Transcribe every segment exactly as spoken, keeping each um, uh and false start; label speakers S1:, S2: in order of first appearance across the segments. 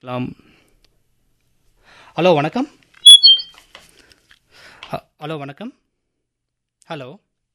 S1: பார்க்கலாம். ஹலோ வணக்கம். ஹ- ஹலோ வணக்கம். ஹலோ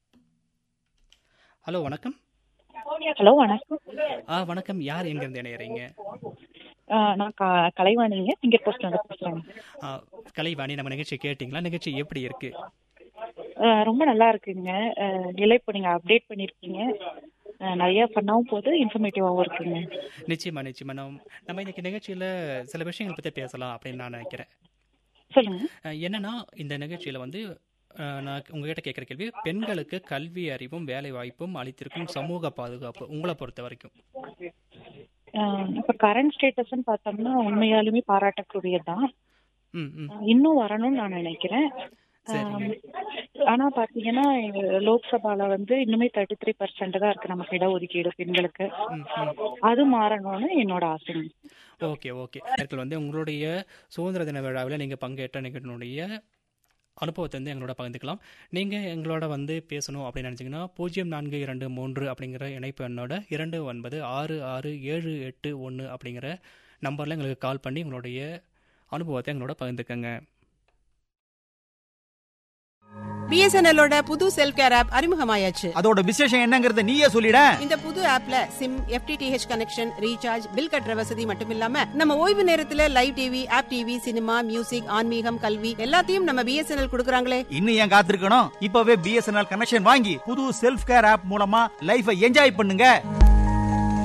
S1: ஹலோ வணக்கம்.
S2: ஹலோ வணக்கம்.
S1: ஆ வணக்கம். யார் எங்கேருந்து இணையறீங்க?
S2: ஆ, நான் க கலைவாணிங்க, சிங்கர் போஸ்ட்ல இருந்து பேசுறேங்க.
S1: ஆ, கலைவாணி, நம்ம நிகழ்ச்சி கேட்டிங்களா? நிகழ்ச்சி எப்படி இருக்கு?
S2: ஆ, ரொம்ப நல்லா இருக்குங்க. ஆ, இல்லை இப்போ நீங்க அப்டேட் பண்ணிருக்கீங்க. ஆ, நிறைய பண்ணாவும் போது, இன்ஃபர்மேட்டிவாகவும் இருக்குங்க.
S1: நிச்சயமா நிச்சயமா. நம்ம நம்ம இன்னைக்கு நிகழ்ச்சியில் சில விஷயங்கள் பற்றி பேசலாம் அப்படின்னு நான் நினைக்கிறேன்.
S2: சொல்லுங்க.
S1: அஹ் என்னன்னா, இந்த நிகழ்ச்சியில் வந்து அஹ், நான் உங்ககிட்ட கேட்குற கேள்வி, பெண்களுக்கு கல்வி அறிவும் வேலை வாய்ப்பும் அளித்திருக்கும் சமூக பாதுகாப்பு உங்களை பொறுத்த வரைக்கும்.
S2: ஆ, இப்போ கரண்ட் ஸ்டேட்டஸ்ன்னு பார்த்தோம்னா உண்மையாலுமே பாராட்டக்கூடியதுதான்.
S1: ம் ம்
S2: இன்னும் வரணும்னு நான் நினைக்கிறேன்.
S1: சரிங்க.
S2: ஆம், ஆனா பாத்தீங்கன்னா எங்க லோக்சபால வந்து இன்னுமே தேர்ட்டி த்ரீ பர்சன்ட் தான் இருக்கு நமக்கு இடஒதுக்கீடு பெண்களுக்கு.
S1: ம் ம்
S2: அது மாறணும்னு என்னோட ஆசைங்க.
S1: Okay okay. நேயர்கள் வந்து உங்களுடைய சுதந்திர தின விழாவில் நீங்கள் பங்கேற்ற நிகழ்ச்சியினுடைய அனுபவத்தை வந்து எங்களோட பகிர்ந்துக்கலாம். நீங்கள் எங்களோட வந்து பேசணும் அப்படின்னு நினச்சிங்கன்னா பூஜ்ஜியம் நான்கு இரண்டு மூன்று அப்படிங்கிற இணைப்பு எண்ணோட இரண்டு ஒன்பது ஆறு ஆறு ஏழு எட்டு ஒன்று அப்படிங்கிற நம்பரில் எங்களுக்கு கால் பண்ணி உங்களுடைய அனுபவத்தை எங்களோட பகிர்ந்துக்கங்க.
S3: பிஎஸ்என்எல்லோட புது செல்ஃப் கேர் ஆப் அறிமுகமாயாச்சு.
S4: அதோட விசேஷம் என்னங்கறத நீயே சொல்லிட.
S3: இந்த புது ஆப்ல sim, FTTH connection, recharge, bill கட்டுற வசதி மட்டும் இல்லாம நம்ம ஓய்வு நேரத்துல live TV, app TV, cinema, music, ஆன்மீகம், கல்வி எல்லாத்தையும் நம்ம பிஎஸ்என்எல் கொடுக்கறாங்களே.
S4: இன்னும் ஏன் காத்திருக்கணும்? இப்பவே பிஎஸ்என்எல் கனெக்ஷன் வாங்கி புது செல்ஃப் கேர் ஆப் மூலமா லைஃபை என்ஜாய் பண்ணுங்க.